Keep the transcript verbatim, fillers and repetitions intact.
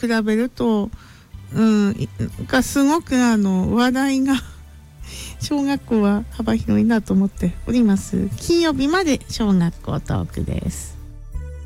比べると、うん、がすごくあの話題が小学校は幅広いなと思っております。金曜日まで小学校トークです。